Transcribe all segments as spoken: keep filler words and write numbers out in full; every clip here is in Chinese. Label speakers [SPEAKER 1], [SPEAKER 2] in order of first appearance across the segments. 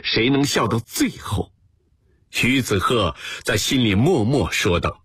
[SPEAKER 1] 谁能笑到最后？徐子鹤在心里默默说道。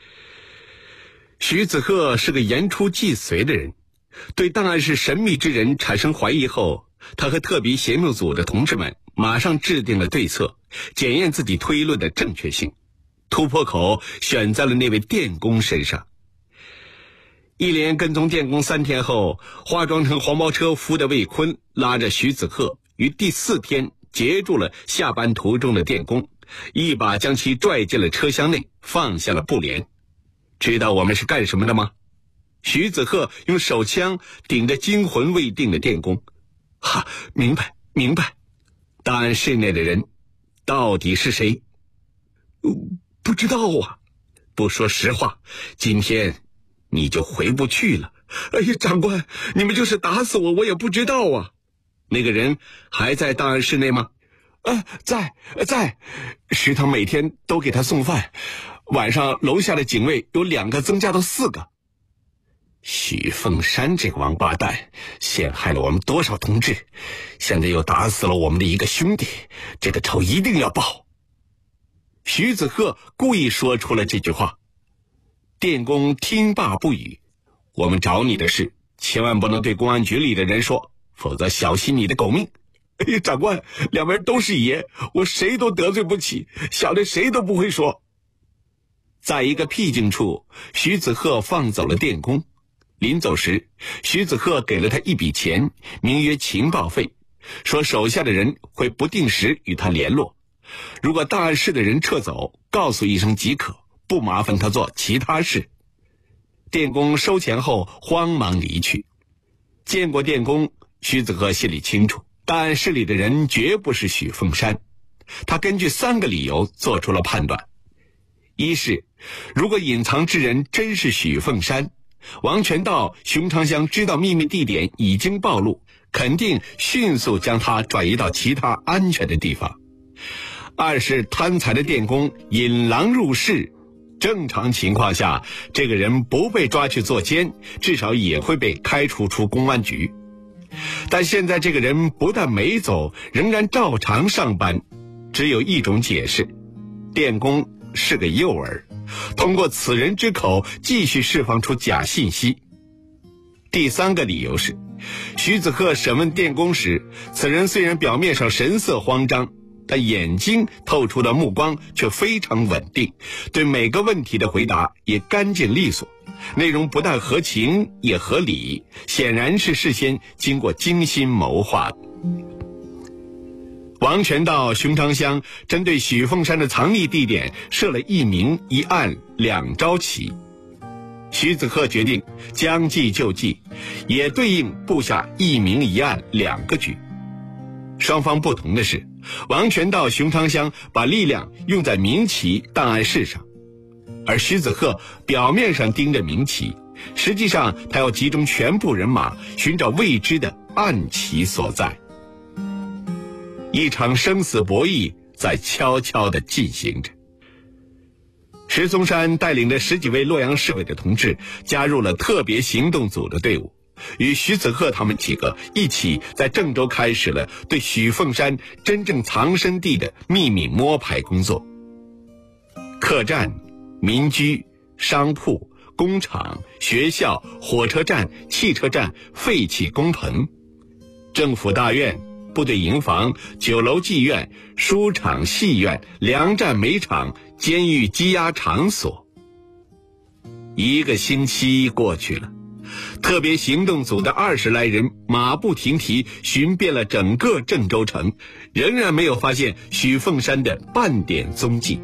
[SPEAKER 1] 徐子鹤是个言出既遂的人，对档案室神秘之人产生怀疑后，他和特别行动组的同志们马上制定了对策，检验自己推论的正确性。突破口选在了那位电工身上。一连跟踪电工三天后，化妆成黄包车夫的魏坤拉着徐子鹤于第四天截住了下班途中的电工，一把将其拽进了车厢内，放下了布帘。知道我们是干什么的吗？徐子鹤用手枪顶着惊魂未定的电工。哈，明白明白。档案室内的人到底是谁？不知道啊。不说实话，今天你就回不去了。哎呀，长官，你们就是打死我，我也不知道啊。那个人还在档案室内吗？呃，在在，食堂每天都给他送饭，晚上楼下的警卫有两个增加到四个。许凤山这个王八蛋陷害了我们多少同志，现在又打死了我们的一个兄弟，这个仇一定要报。徐子鹤故意说出了这句话。电工听罢不语。我们找你的事千万不能对公安局里的人说，否则小心你的狗命。哎呀，长官，两边都是爷，我谁都得罪不起，小的谁都不会说。在一个僻静处，徐子鹤放走了电工。临走时，徐子鹤给了他一笔钱，名曰情报费，说手下的人会不定时与他联络，如果档案室的人撤走，告诉一声即可，不麻烦他做其他事。电工收钱后慌忙离去。见过电工，徐子鹤心里清楚，档案室里的人绝不是许凤山。他根据三个理由做出了判断。一是，如果隐藏之人真是许凤山，王全道、熊长香知道秘密地点已经暴露，肯定迅速将他转移到其他安全的地方。二是贪财的电工引狼入室，正常情况下，这个人不被抓去做奸，至少也会被开除出公安局。但现在这个人不但没走，仍然照常上班，只有一种解释：电工是个诱饵，通过此人之口继续释放出假信息。第三个理由是，徐子鹤审问电工时，此人虽然表面上神色慌张，但眼睛透出的目光却非常稳定，对每个问题的回答也干净利索，内容不但合情也合理，显然是事先经过精心谋划的。王全道、熊长香针对许凤山的藏匿地点设了一明一暗两招棋。徐子鹤决定将计就计，也对应布下一明一暗两个局。双方不同的是，王全道、熊长香把力量用在明棋档案室上，而徐子鹤表面上盯着明棋，实际上他要集中全部人马寻找未知的暗棋所在。一场生死博弈在悄悄地进行着。石松山带领着十几位洛阳市委的同志加入了特别行动组的队伍，与徐子鹤他们几个一起在郑州开始了对许凤山真正藏身地的秘密摸排工作。客栈、民居、商铺、工厂、学校、火车站、汽车站、废弃工棚、政府大院、部队营房、酒楼妓院、书场戏院、粮站煤厂、监狱羁押场所。一个星期过去了，特别行动组的二十来人马不停蹄寻遍了整个郑州城，仍然没有发现许凤山的半点踪迹。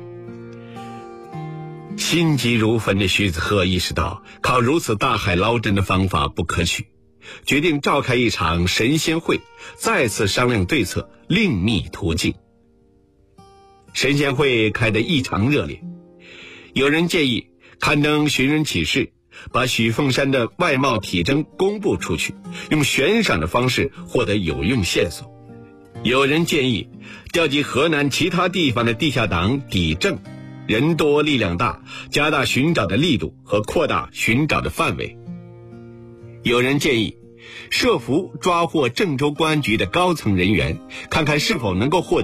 [SPEAKER 1] 心急如焚的徐子鹤意识到靠如此大海捞针的方法不可取，决定召开一场神仙会，再次商量对策，另觅途径。神仙会开得异常热烈，有人建议刊登寻人启事，把许凤山的外貌体征公布出去，用悬赏的方式获得有用线索。有人建议调集河南其他地方的地下党抵郑，人多力量大，加大寻找的力度和扩大寻找的范围。有人建议设伏抓获郑州公安局的高层人员，看看是否能够获得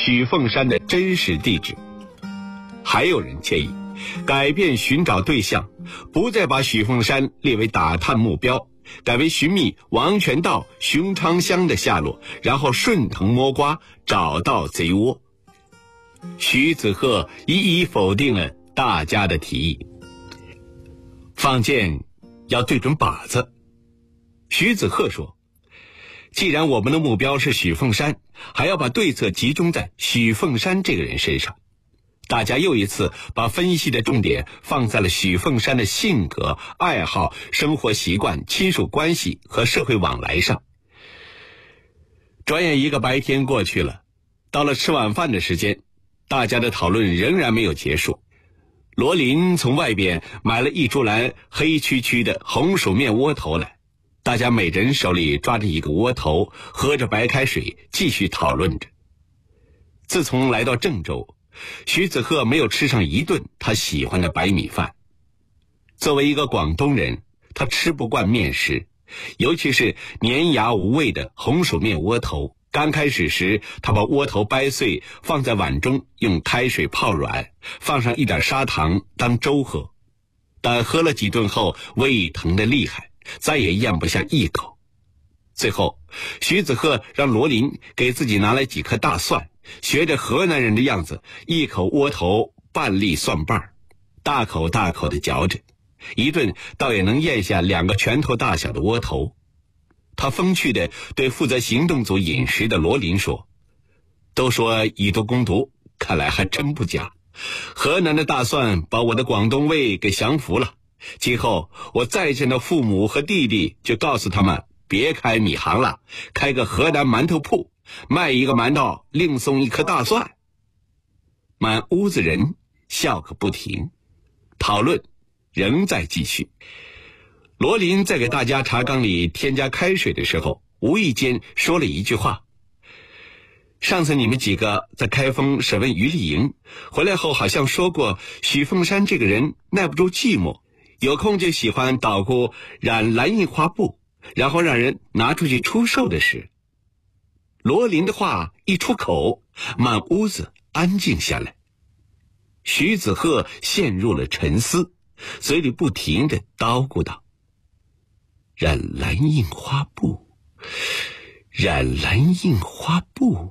[SPEAKER 1] 许凤山的真实地址。还有人建议改变寻找对象，不再把许凤山列为打探目标，改为寻觅王全道、熊昌乡的下落，然后顺藤摸瓜找到贼窝。徐子鹤一一否定了大家的提议。放箭要对准靶子。徐子鹤说，既然我们的目标是许凤山，还要把对策集中在许凤山这个人身上。大家又一次把分析的重点放在了许凤山的性格、爱好、生活习惯、亲属关系和社会往来上。转眼一个白天过去了，到了吃晚饭的时间，大家的讨论仍然没有结束。罗林从外边买了一株篮黑黢黢的红薯面窝头来，大家每人手里抓着一个窝头，喝着白开水，继续讨论着。自从来到郑州，徐子鹤没有吃上一顿他喜欢的白米饭。作为一个广东人，他吃不惯面食，尤其是粘牙无味的红薯面窝头。刚开始时，他把窝头掰碎，放在碗中，用开水泡软，放上一点砂糖当粥喝。但喝了几顿后，胃疼得厉害，再也咽不下一口。最后，徐子鹤让罗林给自己拿来几颗大蒜，学着河南人的样子，一口窝头半粒蒜瓣，大口大口地嚼着，一顿倒也能咽下两个拳头大小的窝头。他风趣地对负责行动组饮食的罗林说，都说以毒攻毒，看来还真不假。河南的大蒜把我的广东胃给降服了，今后我再见到父母和弟弟，就告诉他们别开米行了，开个河南馒头铺，卖一个馒头另送一颗大蒜。满屋子人笑个不停，讨论仍在继续。罗林在给大家茶缸里添加开水的时候，无意间说了一句话，上次你们几个在开封审问于丽莹，回来后好像说过许凤山这个人耐不住寂寞，有空就喜欢捣鼓染蓝印花布，然后让人拿出去出售的事。罗林的话一出口，满屋子安静下来。徐子鹤陷入了沉思，嘴里不停地叨咕道，染蓝印花布，染蓝印花布。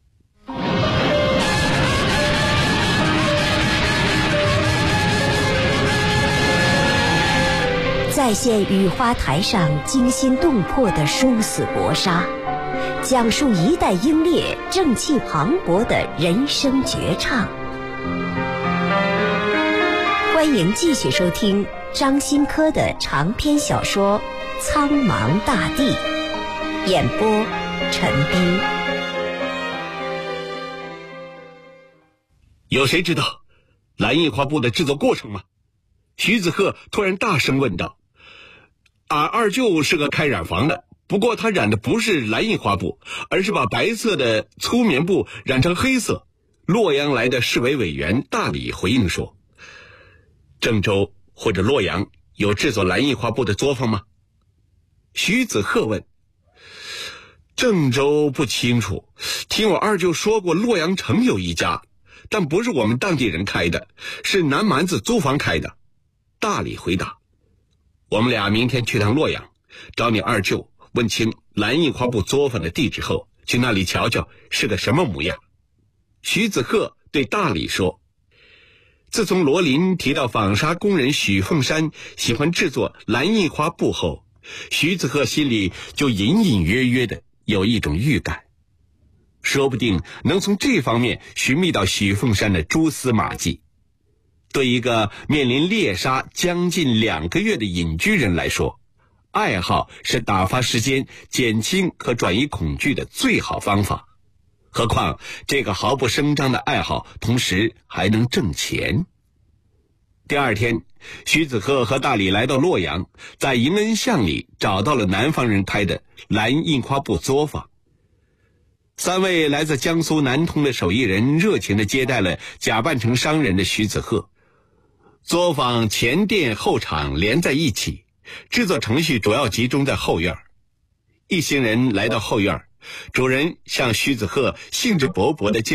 [SPEAKER 2] 再现雨花台上惊心动魄的殊死搏杀，讲述一代英烈正气磅礴的人生绝唱。欢迎继续收听张新科的长篇小说《苍茫大地》，演播陈斌。
[SPEAKER 1] 有谁知道蓝印花布的制作过程吗？徐子鹤突然大声问道。俺二舅是个开染房的，不过他染的不是蓝印花布，而是把白色的粗棉布染成黑色。洛阳来的市委委员大李回应说，郑州或者洛阳有制作蓝印花布的作坊吗？徐子鹤问。郑州不清楚，听我二舅说过洛阳城有一家，但不是我们当地人开的，是南蛮子租房开的。大李回答。我们俩明天去趟洛阳，找你二舅问清蓝印花布作坊的地址后，去那里瞧瞧是个什么模样。徐子鹤对大李说，自从罗林提到纺纱工人许凤山喜欢制作蓝印花布后，徐子鹤心里就隐隐约约的有一种预感，说不定能从这方面寻觅到许凤山的蛛丝马迹。对一个面临猎杀将近两个月的隐居人来说，爱好是打发时间、减轻和转移恐惧的最好方法。何况这个毫不声张的爱好，同时还能挣钱。第二天，徐子鹤和大李来到洛阳，在迎恩巷里找到了南方人开的蓝印花布作坊。三位来自江苏南通的手艺人热情地接待了假扮成商人的徐子鹤。作坊前店后厂连在一起，制作程序主要集中在后院。一行人来到后院，主人向徐子鹤兴致勃勃地介